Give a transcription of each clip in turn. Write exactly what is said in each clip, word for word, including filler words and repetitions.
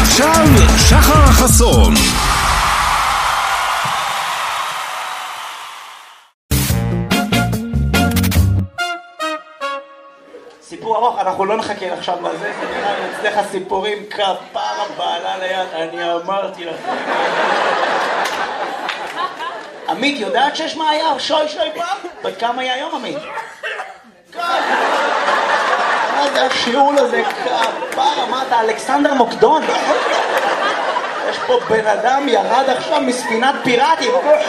ועכשיו שחר חסון. סיפור ארוך, אנחנו לא נחכה עכשיו לזה, זה נראה לי אצלך סיפורים כפרה בעלה ליד, אני אמרתי לך. עמית, יודעת שיש מה היה? שוי שוי פעם? בת כמה היה היום, עמית? מה זה השיעול הזה? כפרה, מה אתה, אלכסנדר מוקדון? יש פה בן אדם ירד עכשיו מספינת פיראטים.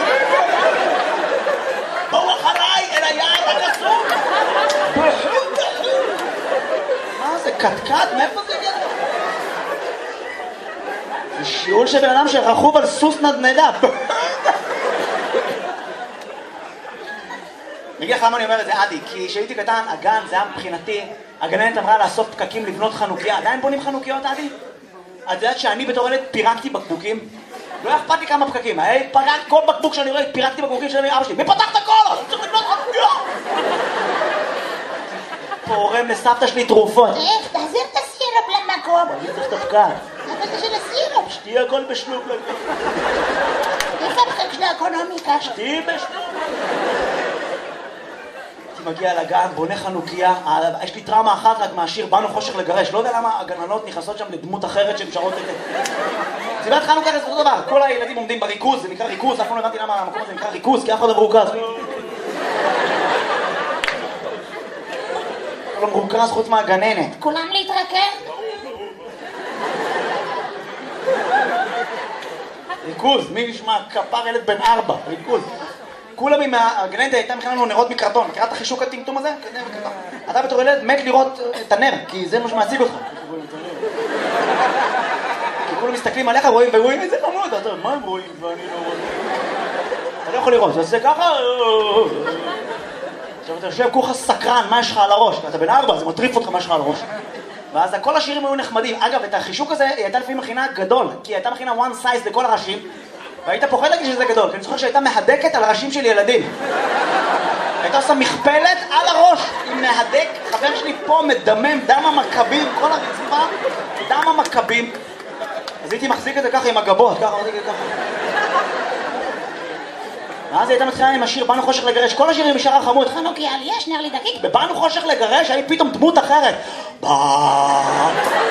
בואו אחריי אל היער הגסום. מה זה, קטקט? מאיפה זה הגיע? זה שיעול של בן אדם שרכוב על סוס נדנדה. אני אגיד לך למה אני אומר את זה, עדי, כי כשהייתי קטן, הגן, זה היה מבחינתי, הגננת אמרה לאסוף פקקים לבנות חנוכיה. עדיין בונים חנוכיות, עדי? את יודעת שאני בתור ילד פירקתי בקבוקים? לא היה אכפת לי כמה פקקים, היה פרק כל בקבוק שאני רואה, פירקתי בקבוקים של אבא שלי. מי פתח את הכל? אני צריך לבנות חנוכיה! פורם לסבתא שלי תרופות. איך, תחזיר את הסירופ למקום. אני צריך את הפקק. אבל זה של הסירופ. שתהיה הכל בשלוק לזה. איפה הפקק של האקונומיקה? שתהיה בשלוק. הייתי מגיע לגן, בונה חנוכיה, יש לי טראומה אחת רק מהשיר באנו חושך לגרש. לא יודע למה הגננות נכנסות שם לדמות אחרת שהן שרות את זה. סיבת חנוכה זה אותו דבר, כל הילדים עומדים בריכוז, זה נקרא ריכוז, אף פעם לא הבנתי למה המקום הזה נקרא ריכוז, כי אף אחד לא מרוכז. לא מרוכז חוץ מהגננת. כולם להתרכז? ריכוז, מי נשמע? כפר ילד בן ארבע, ריכוז. כולם עם הגננת הייתה מכאן לנו נרות מקרטון, מכירה את החישוק הטמטום הזה? אתה בתור ילד מת לראות את הנר, כי זה מה שמעציב אותך. כי כולם מסתכלים עליך רואים ורואים איזה חמוד, אתה יודע, מה הם רואים ואני לא רואה? אתה לא יכול לראות, זה עושה ככה. עכשיו אתה יושב כולך סקרן, מה יש לך על הראש? אתה בן ארבע, זה מטריף אותך מה יש לך על הראש. ואז כל השירים היו נחמדים. אגב, את החישוק הזה היא הייתה לפעמים מכינה גדול, כי היא הייתה מכינה one size לכל הראשים, והיית פוחד להגיד שזה גדול, כי אני זוכר שהייתה מהדקת על הראשים של ילדים. הייתה עושה מכפלת על הראש, עם מהדק, חבר שלי פה מדמם, דם המכבים, כל הרצפה, דם המכבים. אז הייתי מחזיק את זה ככה עם הגבות, ככה מחזיק את זה ככה. ואז הייתה מתחילה עם השיר באנו חושך לגרש, כל השירים משאר החמוד, חנוכיה לי יש נר לי דקיק. בבאנו חושך לגרש, היה פתאום דמות אחרת. באנו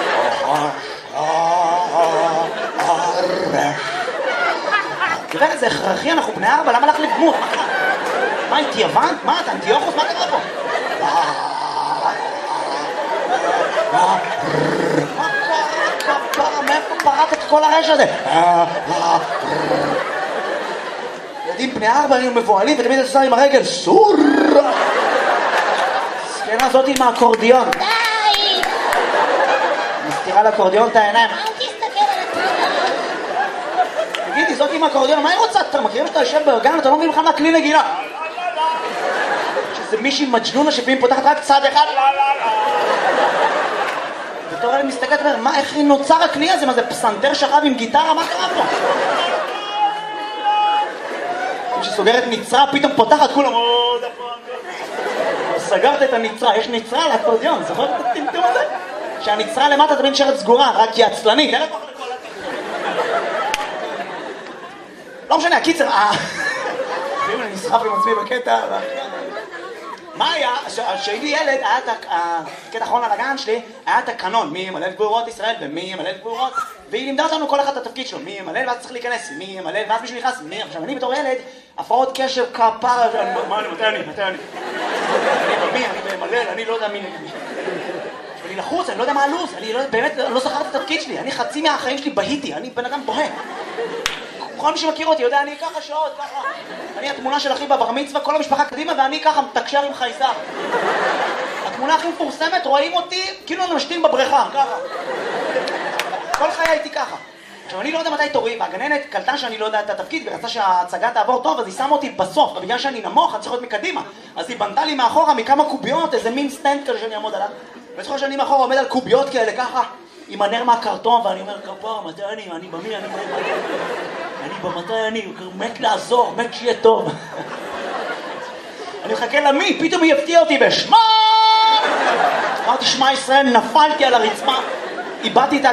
חושך לגרש. תראה, זה הכרחי, אנחנו בני ארבע, למה לך לדמות? מה קרה? מה, הייתי יוון? מה, אתה אנטיוכוס? מה קרה פה? מה קרה? כפרה, מאיפה פרט את כל הרש הזה? ילדים בני ארבע היו מבועלים ותמיד עושה עם הרגל סור! סקנה הזאת עם האקורדיון. די! מסתירה לאקורדיון את העיניים. אל תסתכל על התמונה. תגידי, זאת עם האקורדיון, מה היא רוצה? אתה מכירים שאתה יושב בגן, אתה לא מבין לך מה כלי נגינה. שזה מישהי מג'נונה שפעמים פותחת רק צד אחד. בתור אלה מסתכלת ואומר, מה, איך נוצר הכלי הזה? מה זה פסנתר שכב עם גיטרה? מה קרה פה? כשסוגרת נצרה, פתאום פותחת כולם. סגרת את הנצרה, יש נצרה לאקורדיון, זוכרת את הטמטום הזה? שהנצרה למטה תמיד נשארת סגורה, רק היא עצלנית. לא משנה, הקיצר, לפעמים אני נסחף עם עצמי בקטע. מה היה? כשהייתי ילד, היה את הקטע האחרון על הגן שלי, היה את הקנון, מי ימלא את גבורות ישראל ומי ימלא את גבורות, והיא לימדה אותנו כל אחד את התפקיד שלו, מי ימלא ואז צריך להיכנס, מי ימלא ואז מישהו נכנס, מי? עכשיו אני בתור ילד, הפרעות קשב כפרה, מה אני, מתי אני, מתי אני? אני במי, אני ממלא, אני לא יודע מי נגד מי. אני לחוץ, אני לא יודע מה הלו"ז, אני באמת לא זכרתי את התפקיד שלי, אני חצי מהחיים שלי בהיתי, אני בן אדם בוהה. כל מי שמכיר אותי יודע, אני ככה שעות, ככה. אני התמונה של אחי בבר מצווה, כל המשפחה קדימה, ואני ככה מתקשר עם חייזר. התמונה הכי מפורסמת, רואים אותי, כאילו אני משתים בבריכה, ככה. כל חיי הייתי ככה. עכשיו, אני לא יודע מתי תורי, והגננת קלטה שאני לא יודע את התפקיד, ורצה שההצגה תעבור טוב, אז היא שמה אותי בסוף, ובגלל שאני נמוך, אני צריך להיות מקדימה. אז היא בנתה לי מאחורה מכמה קוביות, איזה מין סטנד כזה שאני אעמוד עליו. וזוכר שאני מאחורה עומד על קוביות כאלה, ככה, עם הנר מהקרטון, ואני אומר, כפר, מתי אני, אני במי, אני במי, אני במתי אני, מת לעזור, מת שיהיה טוב. אני מחכה למי, פתאום היא הפתיעה אותי בשמה! אמרתי, שמע ישראל, נפלתי על הרצפה, איבדתי את